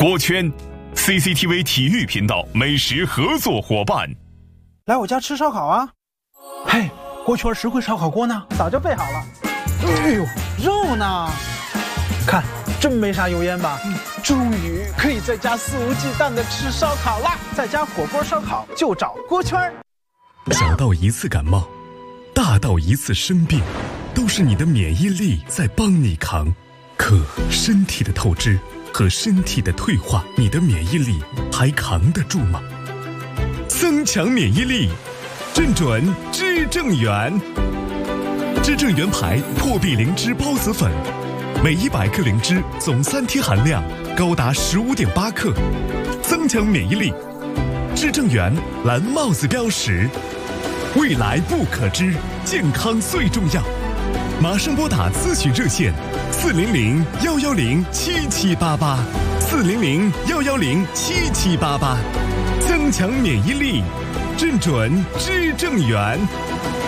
锅圈 ，CCTV 体育频道美食合作伙伴。 来我家吃烧烤啊！嘿，锅圈实惠烧烤锅呢？早就备好了。哎呦，肉呢？看，真没啥油烟吧？终于可以在家肆无忌惮的吃烧烤啦！在家火锅烧烤就找锅圈。 小到一次感冒，大到一次生病，都是你的免疫力在帮你扛。可身体的透支和身体的退化，你的免疫力还扛得住吗？增强免疫力，正准知正元。知正元牌破壁灵芝孢子粉，每100克灵芝总3天含量高达15.8克，增强免疫力。知正元蓝帽子标识，未来不可知，健康最重要。马上拨打咨询热线400-110-7788，400-110-7788，增强免疫力，正准知正元。